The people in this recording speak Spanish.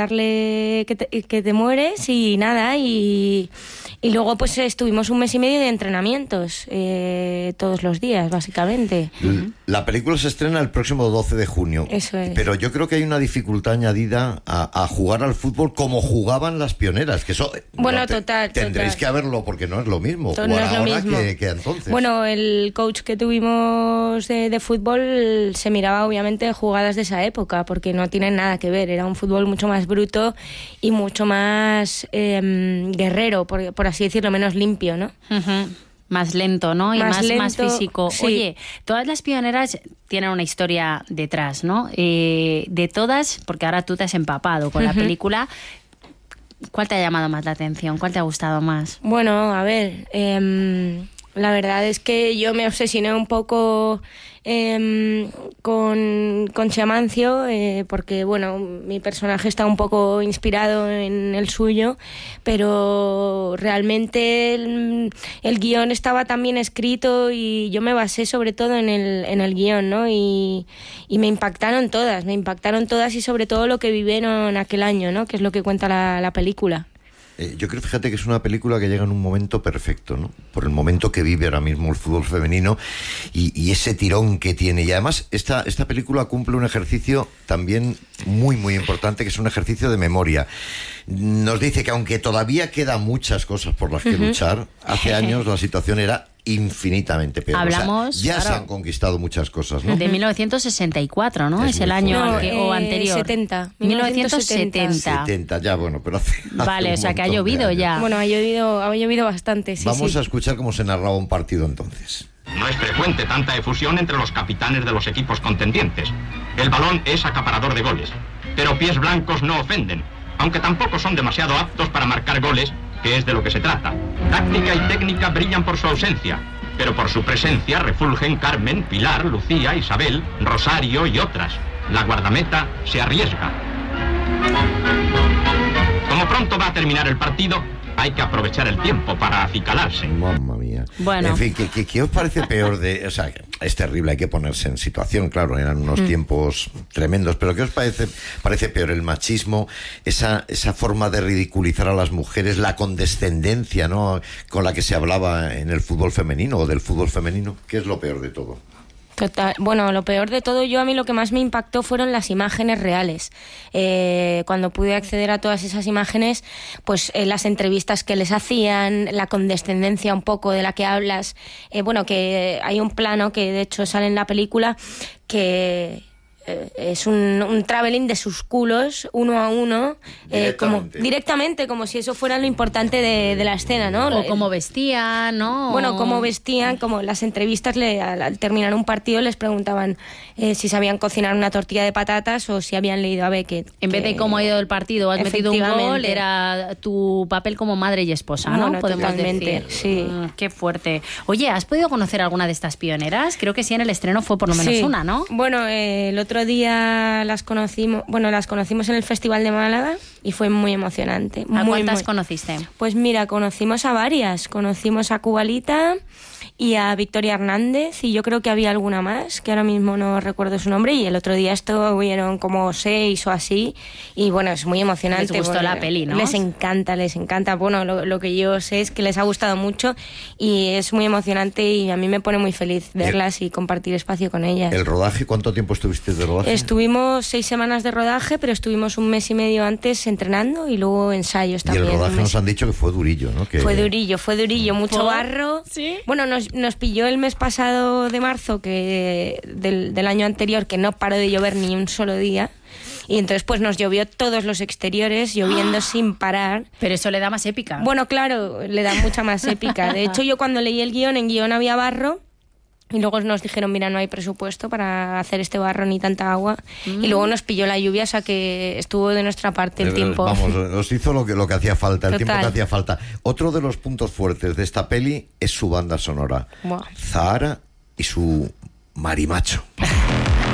darle que te mueres y nada, y luego pues estuvimos un mes y medio de entrenamientos todos los días, básicamente. La película se estrena el próximo 12 de junio. Eso es. Pero yo creo que hay una dificultad añadida a jugar al fútbol como jugaban las pioneras, que eso... Bueno, total. Tendréis que verlo porque no es lo mismo No jugar es lo ahora mismo. que entonces. Bueno, el coach que tuvimos de fútbol se miraba obviamente jugadas de esa época, porque no tienen nada que ver. Era un fútbol mucho más bruto y mucho más guerrero, por así decirlo, menos limpio, ¿no? Uh-huh. Más lento, ¿no? Y más físico. Sí. Oye, todas las pioneras tienen una historia detrás, ¿no? De todas, porque ahora tú te has empapado con la película, ¿cuál te ha llamado más la atención? ¿Cuál te ha gustado más? Bueno, a ver, la verdad es que yo me obsesioné un poco con Chamancio, porque bueno, mi personaje está un poco inspirado en el suyo, pero realmente el guión estaba tan bien escrito y yo me basé sobre todo en el guión, ¿no? Y me impactaron todas y sobre todo lo que vivieron aquel año, ¿no? Que es lo que cuenta la película. Yo creo, fíjate, que es una película que llega en un momento perfecto, ¿no? Por el momento que vive ahora mismo el fútbol femenino y ese tirón que tiene. Y además esta película cumple un ejercicio también muy, muy importante, que es un ejercicio de memoria. Nos dice que aunque todavía quedan muchas cosas por las que luchar, hace años la situación era infinitamente peor. Hablamos, o sea, ya claro, se han conquistado muchas cosas, ¿no? De 1964, ¿no? Es el año o anterior. 1970. 70, ya, bueno, pero hace Vale, o sea que ha llovido ya. Bueno, ha llovido bastante, sí. Vamos a escuchar cómo se narraba un partido entonces. No es frecuente tanta efusión entre los capitanes de los equipos contendientes. El balón es acaparador de goles, pero pies blancos no ofenden, aunque tampoco son demasiado aptos para marcar goles, que es de lo que se trata. Táctica y técnica brillan por su ausencia, pero por su presencia refulgen Carmen, Pilar, Lucía, Isabel, Rosario y otras. La guardameta se arriesga. Como pronto va a terminar el partido, hay que aprovechar el tiempo para acicalarse. Mamma mía. Bueno. En fin, ¿qué os parece peor de...? O sea, es terrible, hay que ponerse en situación, claro, eran unos tiempos tremendos, pero ¿qué os parece peor? El machismo, esa forma de ridiculizar a las mujeres, la condescendencia, ¿no?, con la que se hablaba en el fútbol femenino o del fútbol femenino. ¿Qué es lo peor de todo? Total. Bueno, lo peor de todo, a mí lo que más me impactó fueron las imágenes reales. Cuando pude acceder a todas esas imágenes, pues las entrevistas que les hacían, la condescendencia un poco de la que hablas. Bueno, que hay un plano que de hecho sale en la película que... es un traveling de sus culos uno a uno, directamente, como si eso fuera lo importante de la escena, ¿no? O cómo vestían, ¿no? Bueno, cómo vestían, como las entrevistas al terminar un partido les preguntaban si sabían cocinar una tortilla de patatas o si habían leído a Beckett. En vez de cómo ha ido el partido, has metido un gol, era tu papel como madre y esposa, ¿no? Bueno, podemos totalmente, decir. sí. Qué fuerte. Oye, ¿has podido conocer alguna de estas pioneras? Creo que sí, en el estreno fue por lo menos una, ¿no? Bueno, el otro día las conocimos en el Festival de Málaga y fue muy emocionante. ¿A cuántas conociste? Pues mira, conocimos a varias. Conocimos a Cubalita y a Victoria Hernández, y yo creo que había alguna más, que ahora mismo no recuerdo su nombre, y el otro día estuvieron como 6 o así, y bueno, es muy emocionante. Les gustó la peli, ¿no? Les encanta. Bueno, lo que yo sé es que les ha gustado mucho y es muy emocionante, y a mí me pone muy feliz verlas y compartir espacio con ellas. ¿El rodaje? ¿Cuánto tiempo estuviste de rodaje? Estuvimos 6 semanas de rodaje, pero estuvimos un mes y medio antes entrenando y luego ensayos también. Y el rodaje nos han dicho que fue durillo, ¿no? Fue durillo, mucho barro. ¿Sí? Bueno, nos pilló el mes pasado de marzo, que del año anterior, que no paró de llover ni un solo día. Y entonces pues nos llovió todos los exteriores, lloviendo sin parar. Pero eso le da más épica. Bueno, claro, le da mucha más épica. De hecho, yo cuando leí el guión, en guión había barro. Y luego nos dijeron, mira, no hay presupuesto para hacer este barro ni tanta agua. Y luego nos pilló la lluvia, o sea que estuvo de nuestra parte el tiempo. Vamos, nos hizo lo que hacía falta, el Total. tiempo que hacía falta. Otro de los puntos fuertes de esta peli es su banda sonora. Buah. Zahara y su marimacho.